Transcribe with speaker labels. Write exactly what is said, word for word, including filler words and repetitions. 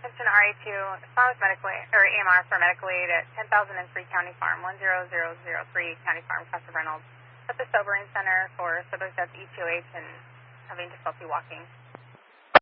Speaker 1: Attention R A two, Farmers Medical Aid, or A M R for Medical Aid at ten thousand three County Farm, one zero zero zero three County Farm, Custer Reynolds. At the Sobering Center for Sober's Death E T O H and having difficulty walking.